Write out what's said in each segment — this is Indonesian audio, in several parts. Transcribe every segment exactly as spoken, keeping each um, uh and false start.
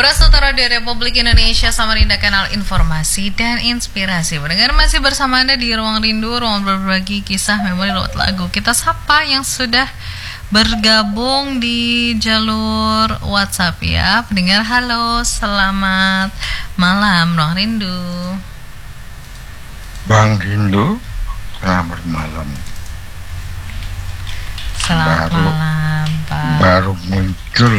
Prasetya Radio Republik Indonesia Samarinda, kanal informasi dan inspirasi. Pendengar masih bersama Anda di Ruang Rindu, ruang berbagi kisah memori lewat lagu. Kita sapa yang sudah bergabung di jalur WhatsApp ya. Pendengar, halo, selamat malam Ruang Rindu. Bang Rindu, selamat malam. Selamat baru, malam Pak. Baru muncul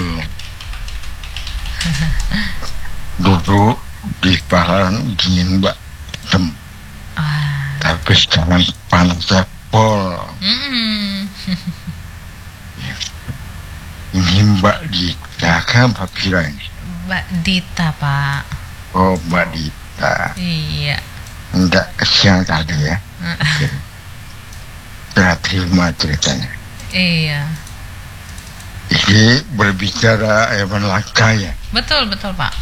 duduk di palang dingin mbak tem. Ah. Tapi sekarang panasnya pol. Mm-mm. Ini Mbak Dita kan Pak Pira ini. Mbak Dita Pak. Oh Mbak Dita. Iya. Enggak kesian tadi ya. Saya terima ceritanya. Iya. Ini berbicara Evan Langka ya. Betul betul Pak.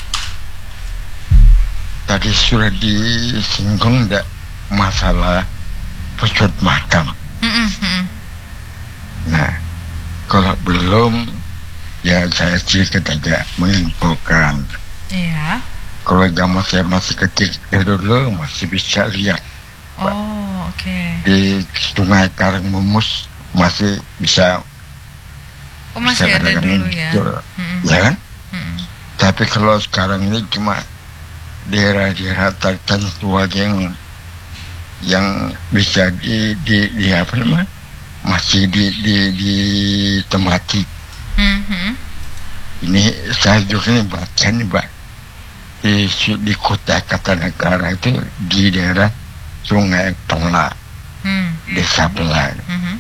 Tadi sudah disinggung enggak masalah pesut makam. Mm-mm. Nah, kalau belum, ya saya sedikit aja menginfokan. Iya. Kalau zaman saya masih kecil dulu masih bisa lihat. Oh, oke. Okay. Di Sungai Karangmumus masih bisa. Oh, masih ada dulu ya. Mm-hmm. Ya kan? Mm-hmm. Tapi kalau sekarang ini cuma daerah-daerah tertentu aja yang yang bisa di di, di apa namanya? Masih di di di temati. Mm-hmm. Ini saya juga nih baca nih Mbak, di di kota Kartanegara itu di daerah Sungai Pela, mm-hmm. Desa Pela. Mm-hmm.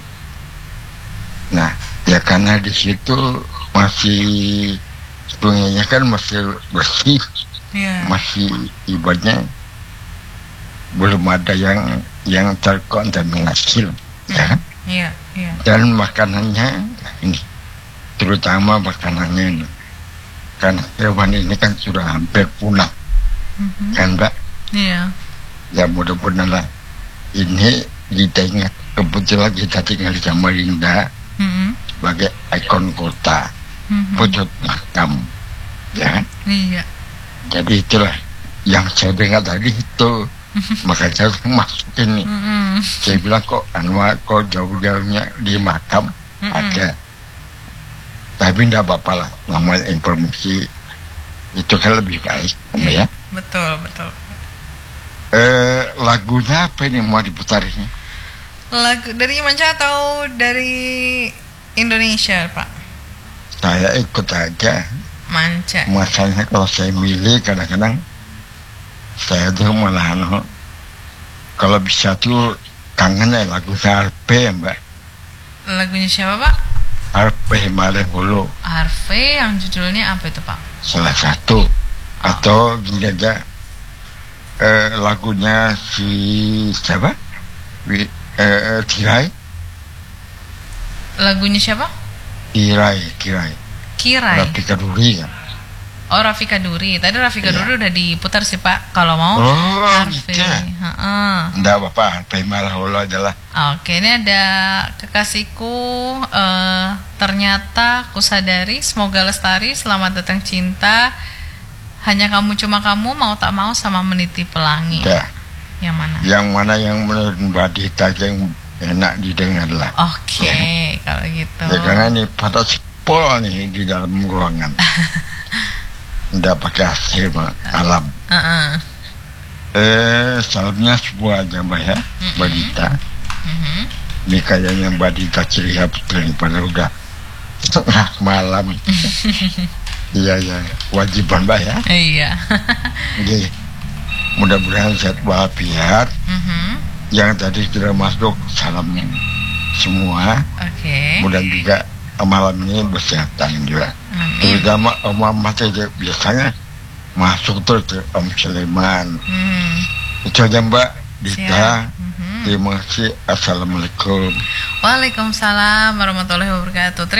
Nah, ya karena di situ masih sungainya kan masih bersih, yeah. Masih ibaratnya belum ada yang yang terkontaminasi, mm-hmm. Ya kan? Iya, iya. Dan makanannya ini, terutama makanannya ini, kan hewan ini kan sudah hampir punah, mm-hmm. Kan Mbak? Iya. Ya mudah-mudahan lah ini kita ingat, kebetulan kita tinggal di Samarinda, mm-hmm. Sebagai ikon kota, mm-hmm. Pojok makam, ya kan? Iya. Jadi itulah yang saya dengar tadi itu. Makanya saya masukin nih. Mm-hmm. Saya bilang kok Anwar kok jauh-jauhnya di makam, mm-hmm. Ada. Tapi tidak apa-apa lah, namanya informasi itu kan lebih baik, ya. Betul, betul. Eh, lagunya apa ini mau diputar ini? Lagu dari manca atau dari Indonesia, Pak? Saya ikut aja. Manca. Masalahnya kalau saya milih kadang-kadang saya tuh malah no, kalau bisa tuh kangen ya lagu Harpe ya Mbak. Lagunya siapa Pak? Harpe Maleholo. Harpe yang judulnya apa itu Pak? Salah satu. Oh. Atau gini aja, eh, lagunya si siapa? Wi, eh, Tirai. Lagunya siapa? Tirai, Tirai. Kirai. Rafika Duri kan. Oh, Rafika Duri. Tadi Rafika Ya. Duri udah diputar sih Pak. Kalau mau oh, Harpe. Gitu. Enggak apa-apa, Harpe Maleholo adalah. Oke, ini ada kekasihku, uh, ternyata kusadari, semoga lestari, selamat datang cinta, hanya kamu cuma kamu, mau tak mau sama meniti pelangi. Ya. Yang mana? Yang mana yang menurut Mbak Dita yang enak didengar lah. Oke, okay, ya. Kalau gitu. Ya karena ini pada sepol nih di dalam ruangan. Nggak pakai A C alam. Uh-uh. Eh, salamnya sebuah aja Mbak ya, mm-hmm. Mbak Dita. Mm-hmm. Ini kayaknya Mbak Dita ceria putri pada udah setengah malam. Iya ya, wajiban Mbak ya. Iya. Jadi mudah-mudahan sehat walafiat. Mm-hmm. Yang tadi sudah masuk salam semua. Oke. Okay. Mudah juga malam ini bersehatan juga. Terutama Om Ahmad aja biasanya masuk terus ke Om Sulaiman. Hmm. Itu aja Mbak Dita. Mm-hmm. Terima kasih. Assalamualaikum. Waalaikumsalam warahmatullahi wabarakatuh.